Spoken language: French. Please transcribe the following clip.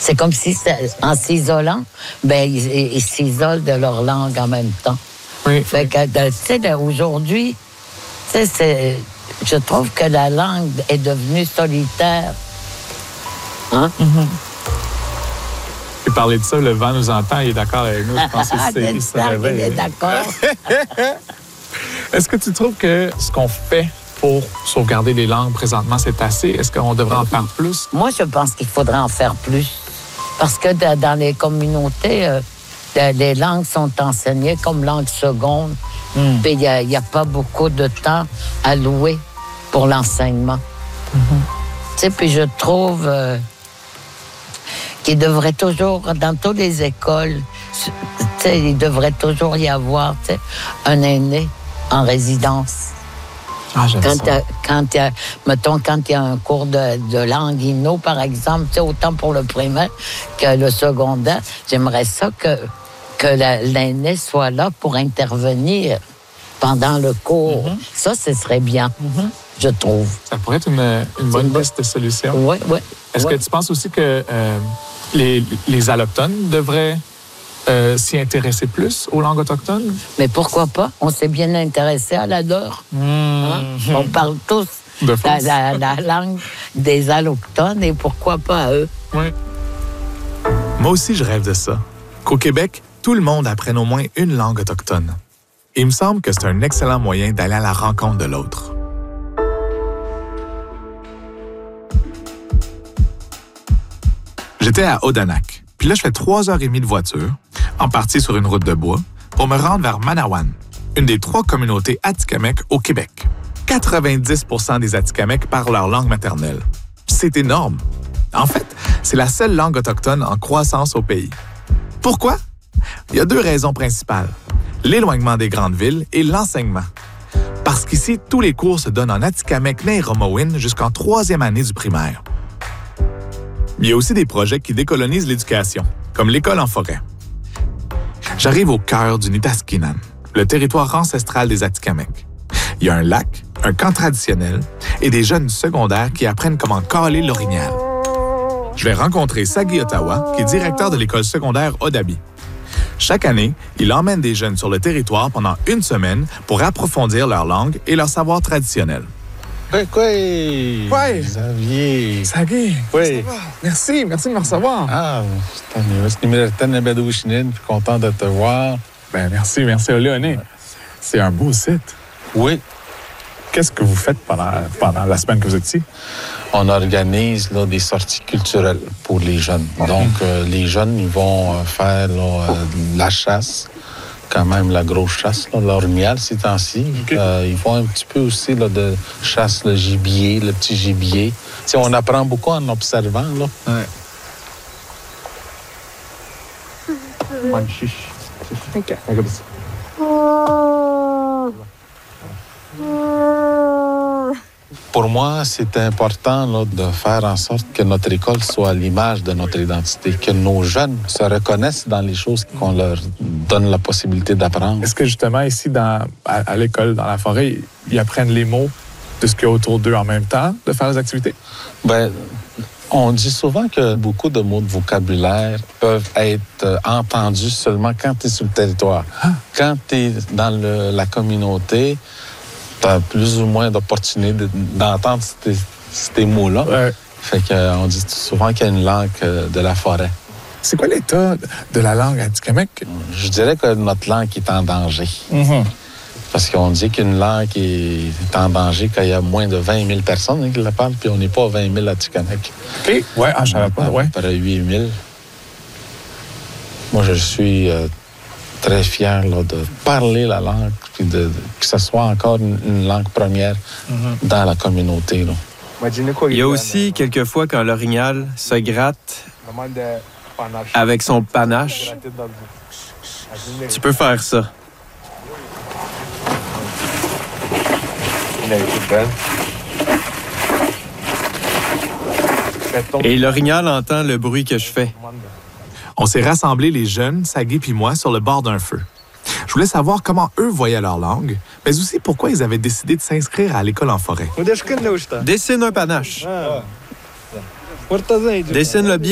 C'est comme si, en s'isolant, ben ils s'isolent de leur langue en même temps. Oui. Fait que, tu sais, aujourd'hui, tu sais, je trouve que la langue est devenue solitaire. Hein? Mm-hmm. Et parler de ça, le vent nous entend, il est d'accord avec nous. Je pense que c'est ça. Il est d'accord. Est-ce que tu trouves que ce qu'on fait pour sauvegarder les langues présentement, c'est assez? Est-ce qu'on devrait en faire plus? Moi, je pense qu'il faudrait en faire plus. Parce que dans les communautés, les langues sont enseignées comme langue seconde. Puis il n'y a pas beaucoup de temps alloué pour l'enseignement. Tu sais, puis je trouve qu'il devrait toujours, dans toutes les écoles, tu sais, il devrait toujours y avoir, tu sais, un aîné en résidence. Ah, j'aime ça. Quand il y a un cours de langue inno, par exemple, tu sais, autant pour le primaire que le secondaire, j'aimerais ça que l'aîné soit là pour intervenir pendant le cours. Ça, ce serait bien, je trouve. Ça pourrait être une bonne piste de solution. Oui, oui. Est-ce que tu penses aussi que les Allochtones devraient s'y intéresser plus aux langues autochtones? Mais pourquoi pas? On s'est bien intéressé à la leur. Hein? On parle tous la langue des Allochtones et pourquoi pas à eux? Oui. Moi aussi, je rêve de ça. Qu'au Québec, tout le monde apprenne au moins une langue autochtone. Et il me semble que c'est un excellent moyen d'aller à la rencontre de l'autre. J'étais à Odanak. Puis là, je fais 3h30 de voiture, en partie sur une route de bois, pour me rendre vers Manawan, une des 3 communautés Atikamekw au Québec. 90% des Atikamekw parlent leur langue maternelle. C'est énorme. En fait, c'est la seule langue autochtone en croissance au pays. Pourquoi? Il y a 2 raisons principales. L'éloignement des grandes villes et l'enseignement. Parce qu'ici, tous les cours se donnent en Atikamekw et Romawin jusqu'en 3e année du primaire. Il y a aussi des projets qui décolonisent l'éducation, comme l'école en forêt. J'arrive au cœur du Nitaskinan, le territoire ancestral des Atikamekw. Il y a un lac, un camp traditionnel et des jeunes du secondaire qui apprennent comment caler l'orignal. Je vais rencontrer Sagi Ottawa, qui est directeur de l'école secondaire Odabi. Chaque année, il emmène des jeunes sur le territoire pendant 1 semaine pour approfondir leur langue et leur savoir traditionnel. Oui. Xavier. Sagi. Oui. Merci de me recevoir. Ah, je suis content de te voir. Ben merci, Léoné. C'est un beau site. Oui. Qu'est-ce que vous faites pendant la semaine que vous êtes ici? On organise là, des sorties culturelles pour les jeunes. Donc, les jeunes, ils vont faire la chasse, quand même la grosse chasse, l'orignal ces temps-ci. Okay. Ils font un petit peu aussi là, de chasse, le gibier, le petit gibier. T'sais, on apprend beaucoup en observant. Là. Ouais. OK. Pour moi, c'est important là, de faire en sorte que notre école soit à l'image de notre identité, que nos jeunes se reconnaissent dans les choses qu'on leur donne la possibilité d'apprendre. Est-ce que justement ici, à l'école, dans la forêt, ils apprennent les mots de ce qu'il y a autour d'eux en même temps de faire les activités? Bien, on dit souvent que beaucoup de mots de vocabulaire peuvent être entendus seulement quand tu es sur le territoire. Ah. Quand tu es dans la communauté, tu as plus ou moins d'opportunités d'entendre ces mots-là. Ouais. Fait qu'on dit souvent qu'il y a une langue de la forêt. C'est quoi l'état de la langue atikamekw? Je dirais que notre langue est en danger. Mm-hmm. Parce qu'on dit qu'une langue est en danger quand il y a moins de 20 000 personnes qui la parlent, puis on n'est pas à 20 000 Atikamekw. OK. Oui, je savais pas. Ouais. À peu près 8 000. Moi, je suis très fier là, de parler la langue, puis que ce soit encore une langue première dans la communauté. Là. Il y a aussi quelquefois quand l'orignal se gratte avec son panache. Tu peux faire ça. Et l'orignal entend le bruit que je fais. On s'est rassemblés, les jeunes, Sagi puis moi, sur le bord d'un feu. Je voulais savoir comment eux voyaient leur langue, mais aussi pourquoi ils avaient décidé de s'inscrire à l'école en forêt. Dessine un panache. Dessine-le bien.